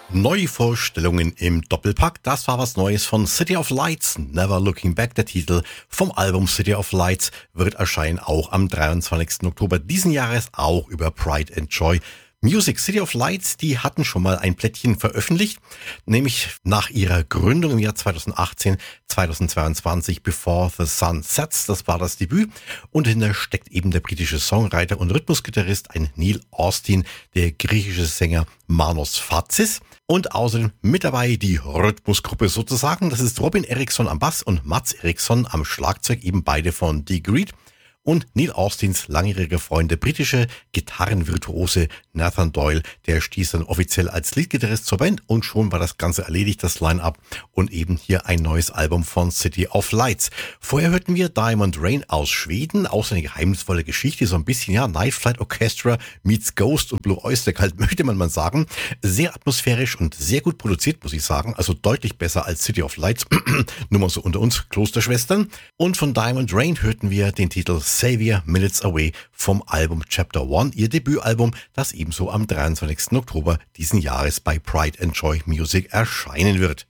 Neuvorstellungen im Doppelpack. Das war was Neues von City of Lights. Never Looking Back, der Titel vom Album City of Lights, wird erscheinen auch am 23. Oktober diesen Jahres, auch über Pride and Joy Music. City of Lights, die hatten schon mal ein Plättchen veröffentlicht, nämlich nach ihrer Gründung im Jahr 2018, 2022, Before the Sun Sets. Das war das Debüt und dahinter steckt eben der britische Songwriter und Rhythmusgitarrist, ein Neil Austin, der griechische Sänger Manos Fazis und außerdem mit dabei die Rhythmusgruppe sozusagen. Das ist Robin Eriksson am Bass und Mats Eriksson am Schlagzeug, eben beide von Degreed. Und Neil Austins langjähriger Freund, der britische Gitarrenvirtuose Nathan Doyle, der stieß dann offiziell als Leadgitarrist zur Band und schon war das Ganze erledigt, das Line-Up und eben hier ein neues Album von City of Lights. Vorher hörten wir Diamond Rain aus Schweden, auch so eine geheimnisvolle Geschichte, so ein bisschen, ja, Night Flight Orchestra meets Ghost und Blue Oyster Cult, möchte man mal sagen. Sehr atmosphärisch und sehr gut produziert, muss ich sagen, also deutlich besser als City of Lights, nur mal so unter uns Klosterschwestern. Und von Diamond Rain hörten wir den Titel Savior Minutes Away vom Album Chapter One, ihr Debütalbum, das ebenso am 23. Oktober diesen Jahres bei Pride and Joy Music erscheinen wird.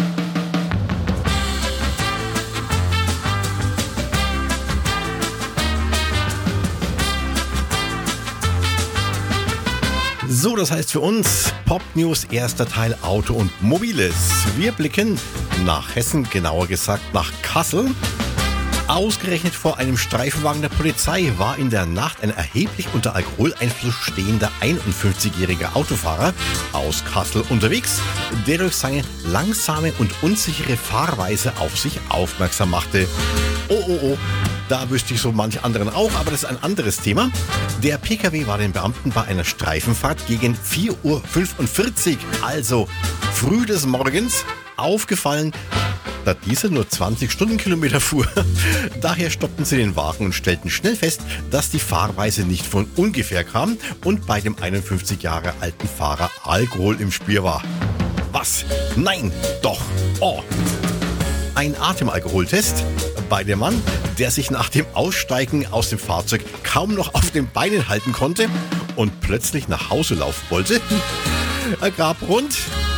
So, das heißt für uns Pop News, erster Teil Auto und Mobiles. Wir blicken nach Hessen, genauer gesagt nach Kassel. Ausgerechnet vor einem Streifenwagen der Polizei war in der Nacht ein erheblich unter Alkoholeinfluss stehender 51-jähriger Autofahrer aus Kassel unterwegs, der durch seine langsame und unsichere Fahrweise auf sich aufmerksam machte. Oh, da wüsste ich so manch anderen auch, aber das ist ein anderes Thema. Der PKW war den Beamten bei einer Streifenfahrt gegen 4:45 Uhr, also früh des Morgens, aufgefallen, da dieser nur 20 Stundenkilometer fuhr. Daher stoppten sie den Wagen und stellten schnell fest, dass die Fahrweise nicht von ungefähr kam und bei dem 51 Jahre alten Fahrer Alkohol im Spiel war. Was? Nein, doch. Oh. Ein Atemalkoholtest bei dem Mann, der sich nach dem Aussteigen aus dem Fahrzeug kaum noch auf den Beinen halten konnte und plötzlich nach Hause laufen wollte, ergab rund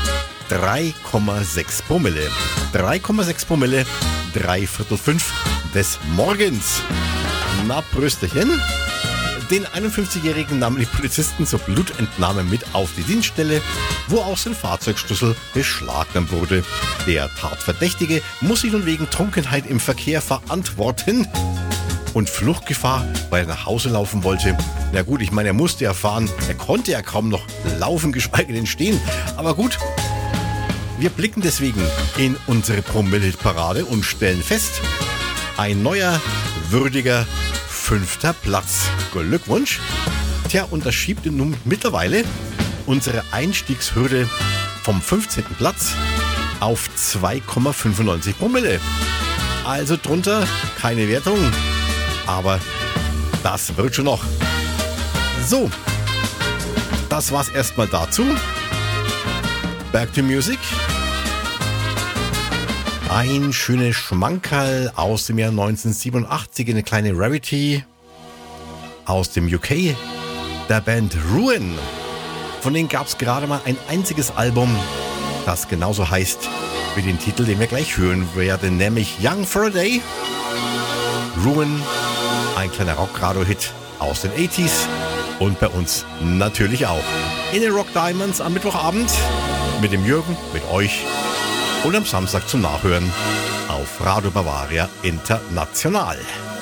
3,6 Promille. 3,6 Promille, 4:45 des Morgens. Na, Prösterchen. Den 51-Jährigen nahmen die Polizisten zur Blutentnahme mit auf die Dienststelle, wo auch sein Fahrzeugschlüssel beschlagnahmt wurde. Der Tatverdächtige muss sich nun wegen Trunkenheit im Verkehr verantworten und Fluchtgefahr, weil er nach Hause laufen wollte. Na gut, ich meine, er musste ja fahren. Er konnte ja kaum noch laufen, geschweige denn stehen. Aber gut, wir blicken deswegen in unsere Promille-Parade und stellen fest, ein neuer, würdiger 5. Platz. Glückwunsch. Tja, und das schiebt nun mittlerweile unsere Einstiegshürde vom 15. Platz auf 2,95 Promille. Also drunter keine Wertung, aber das wird schon noch. So, das war's erstmal dazu. Back to Music. Ein schönes Schmankerl aus dem Jahr 1987, eine kleine Rarity aus dem UK, der Band Ruin. Von denen gab es gerade mal ein einziges Album, das genauso heißt wie den Titel, den wir gleich hören werden, nämlich Young for a Day. Ruin, ein kleiner Rock-Radio-Hit aus den 80s und bei uns natürlich auch. In den Rock Diamonds am Mittwochabend mit dem Jürgen, mit euch und am Samstag zum Nachhören auf Radio Bavaria International.